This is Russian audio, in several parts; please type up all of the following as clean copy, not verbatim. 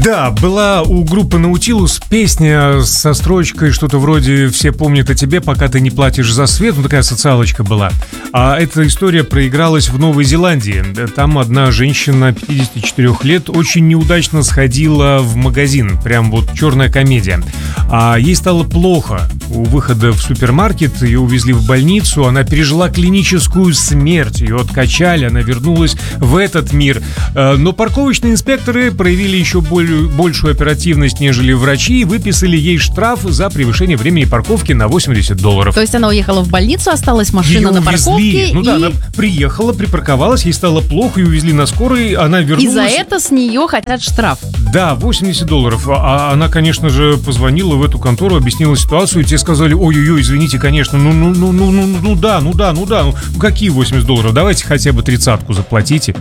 Да, была у группы Nautilus песня со строчкой что-то вроде «Все помнят о тебе, пока ты не платишь за свет». Ну, такая социалочка была. А эта история проигралась в Новой Зеландии. Там одна женщина 54 лет очень неудачно сходила в магазин. Прям вот черная комедия. А ей стало плохо. У выхода в супермаркет ее увезли в больницу. Она пережила клиническую смерть. Ее откачали, она вернулась в этот мир. Но парковочные инспекторы проявили еще большую оперативность, нежели врачи, и выписали ей штраф за превышение времени парковки на $80. То есть она уехала в больницу, осталась машина на парковке. Ну да, она приехала, припарковалась, ей стало плохо, ее увезли на скорой, она вернулась. И за это с нее хотят штраф. Да, $80. А она, конечно же, позвонила в эту контору, объяснила ситуацию, и те сказали: ой-ой-ой, извините, конечно, ну да, какие $80? Давайте хотя бы 30-ку заплатите.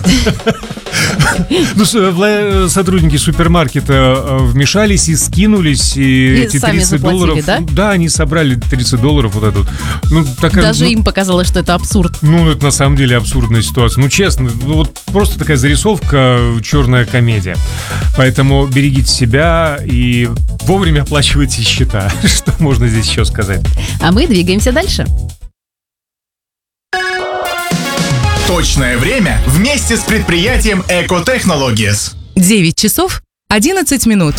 Ну, сотрудники супермаркета вмешались и скинулись, и эти сами заплатили, $30, да? Да, они собрали $30 вот этот. Ну, такая, даже им показалось, что это абсурд. Ну, это на самом деле абсурдная ситуация. Ну, честно, вот просто такая зарисовка, черная комедия. Поэтому берегите себя и вовремя оплачивайте счета. Что можно здесь еще сказать? А мы двигаемся дальше. Точное время вместе с предприятием Eco Technologies. 9 часов 11 минут.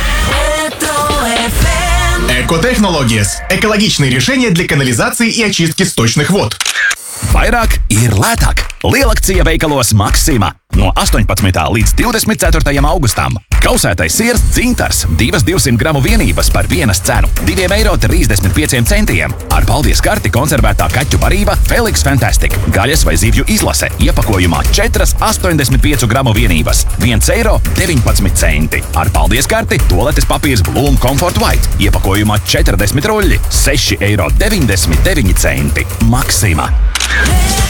Eco Technologies – экологичные решения для канализации и очистки сточных вод. Vairāk ir lētāk. Lielakcija veikalos Maxima no 18. līdz 24. augustam. Kausētais siers dzintars 200 gramu vienības par vienas cenu €2,35. Ar paldies karti konservētā kaķu barība Felix Fantastic. Gaļas vai zivju izlase iepakojumā 4 85 gramu vienības €1,19. Ar paldies karti toaletes papīrs Bloom Comfort White iepakojumā 40 ruļļi €6,99. Maxima.